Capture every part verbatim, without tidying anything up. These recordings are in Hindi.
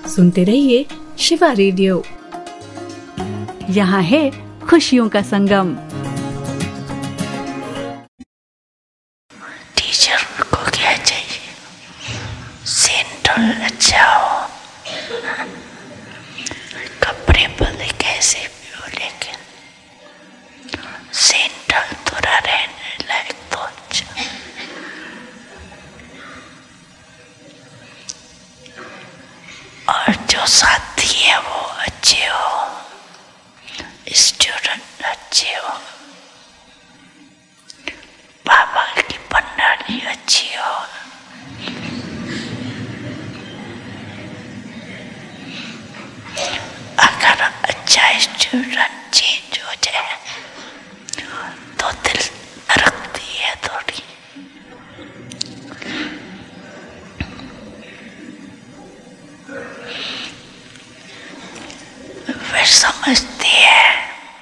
सुनते रहिए शिवा रेडियो। यहाँ है खुशियों का संगम। टीचर को क्या चाहिए? सेंट्रल अच्छा हो, कपड़े भले कैसे भी हो, लेकिन सेंट्रल थोड़ा रहने लायक तो अच्छा। और जो साथी है वो अच्छे हो, स्टूडेंट अच्छे हो, बाबा की प्रणाली अच्छी हो, अगर अच्छा स्टूडेंट चेंज हो जाए तो दिल धड़कती है थोड़ी। वे समझती है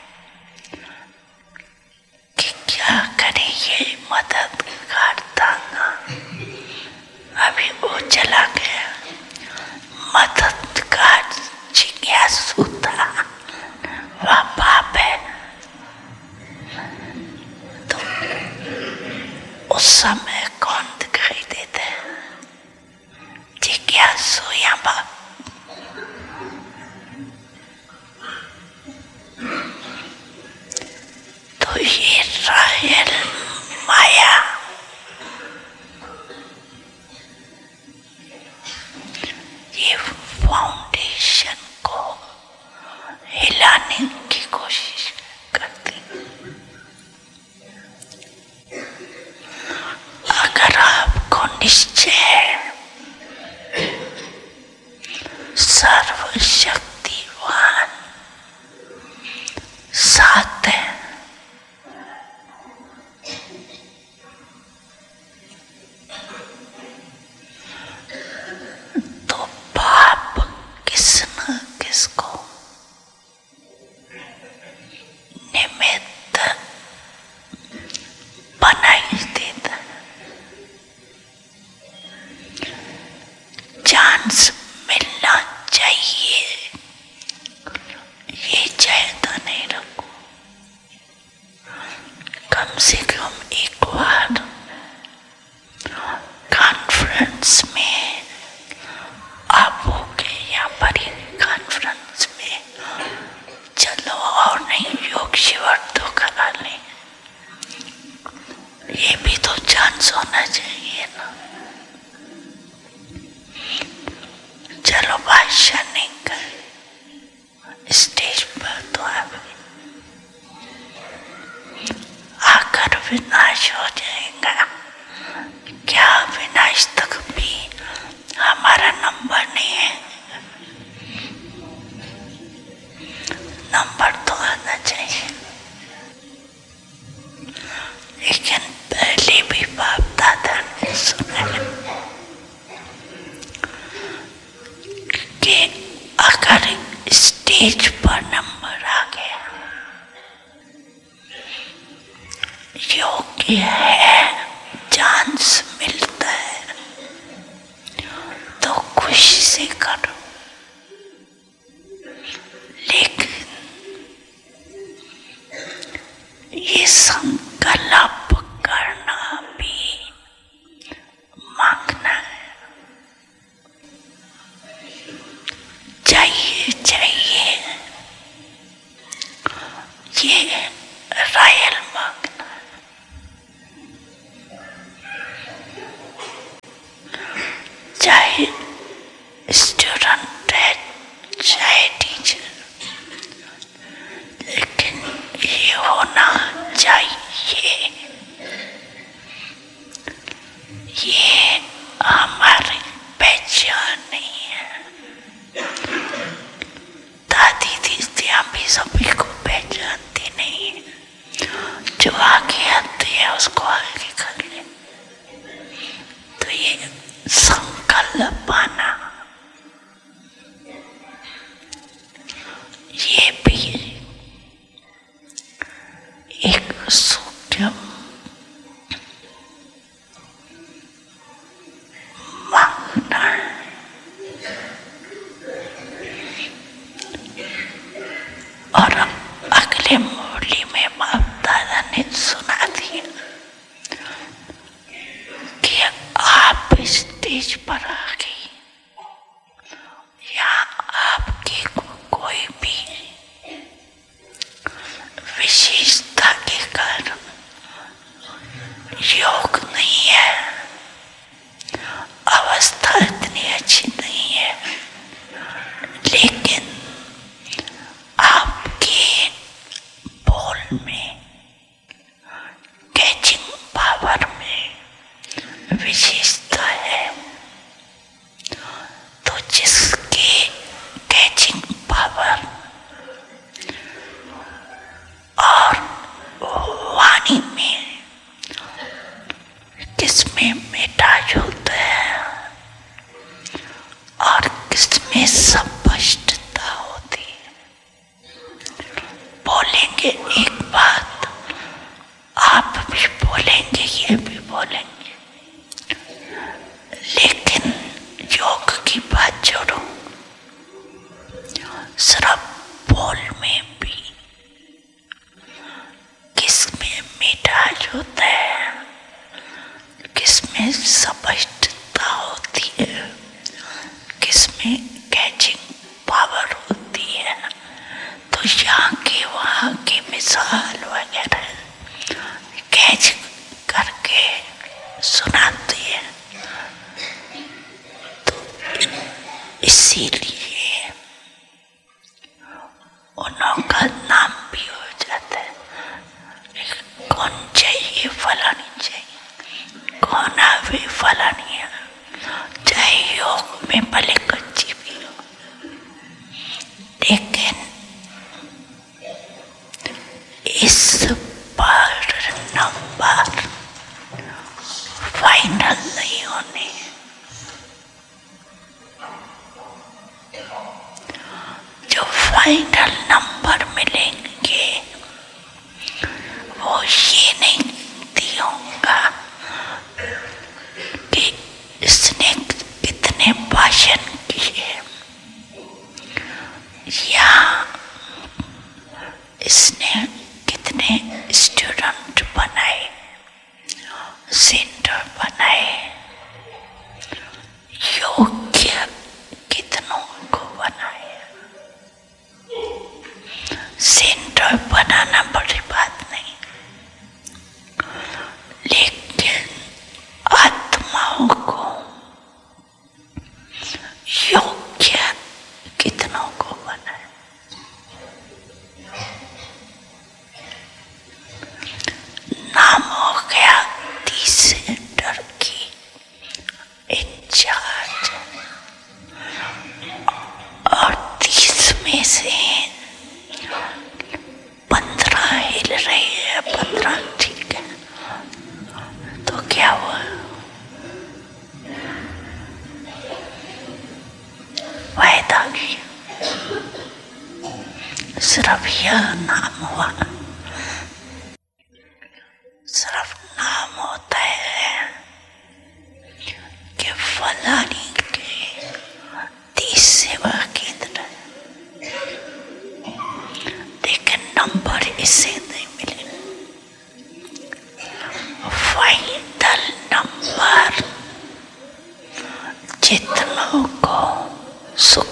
कि क्या करे, ये मदद करता ना। अभी वो चला गया, मददगार जिज्ञासु था, वह बाप है। तो उस समय कौन दिखाई देता है, जिज्ञासु या बाप? तो ये रॉयल माया ये फाउंडेशन को हिलाने की कोशिश करती। अगर आपको निश्चय है सर्वशक्तिवान साथ है, तो पाप किस न किसको निमित्त बना ही देता है। चांस मिलना चाहिए, ये चाहता नहीं रखो। कम से कम एक बार कॉन्फ्रेंस में आप हो गए, यहाँ पर ही कॉन्फ्रेंस में चलो, और नहीं योग शिविर तो करा लें। ये भी तो चांस होना चाहिए ना। चलो भाषण नहीं कर, स्टेज पर तो आप आकर विनाश हो जाएगा। क्या विनाश तक भी हमारा नंबर नहीं है? नंबर तो आना चाहिए। लेकिन पहले भी बाप दादा ने सुना कि अगर स्टेज पर नंबर आ गया, योग्य है, चांस मिलता है, तो खुशी से करो। लेकिन ये संकल्प करना भी मांगना है। चाहिए चाहिए ये रॉयल मांगना है। चाहे स्टूडेंट है, चाहे टीचर, लेकिन ये होना चाहिए। ये हमारी पहचान नहीं है। दादी दीदियाँ भी सभी को पहचानती नहीं है। जो आगे आती है उसको आगे कर ले। तो ये संकल्प पाना, ये भी एक सूक्ष्म किसमें स्पष्टता होती है। बोलेंगे एक बात, आप भी बोलेंगे, ये भी बोलेंगे, लेकिन योग की बात छोड़ो, सिर्फ बोल में भी किसमें मिठास होता है, किसमें स्पष्टता होती है, किसमें कैचिंग पावर होती है। तो यहाँ के वहाँ की मिसाल वगैरह कैच करके सुनाती है। तो इसीलिए उनका नाम भी हो जाता है। कौन चाहिए फलानी चाहिए, कौन आवे फलानी है, चाहे योग में भले कच्ची भी हो, लेकिन इस बार नंबर फाइनल नहीं होने। जो फाइनल नंबर मिलेंगे वो ये नहीं दियोगा कि इसने कितने भाषण किए या इसने कितने स्टूडेंट बनाए, सेंटर बनाए, योग्य कितनों को बनाए। सेंटर बनाना बड़ी बात नहीं, लेकिन आत्माओं को योग्य कितनों को बनाए। नाम हो गया तीस सेंटर की इंचार्ज, और तीस में से पंद्रह हिल रही है, पंद्रह ठीक है। तो क्या हुआ, वायदा किया, सिर्फ यह नाम हुआ, सिर्फ नाम होता है कि फलानी के तीस सेवा केंद्र, लेकिन नंबर इससे नहीं मिले। फाइनल नंबर जितनों को सुख